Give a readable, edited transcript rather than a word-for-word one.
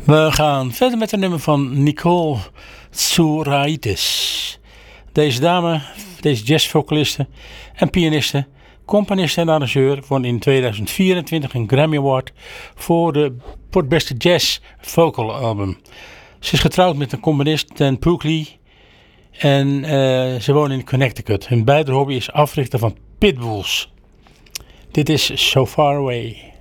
We gaan verder met een nummer van Nicole Tsouraitis. Deze dame, deze jazzvocaliste en pianiste, componist en arrangeur won in 2024 een Grammy Award voor het beste jazz vocal album. Ze is getrouwd met een componist Dan Pookley en ze wonen in Connecticut. Hun beide hobby is africhten van pitbulls. Dit is So Far Away.